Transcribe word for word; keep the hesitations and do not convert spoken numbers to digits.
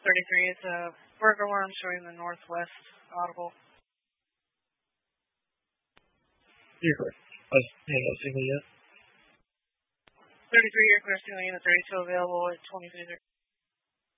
thirty-three, it's a burger alarm showing the northwest audible. You're correct. I was hanging out single yet. thirty-three, you're clear, single unit thirty-two available at twenty-three.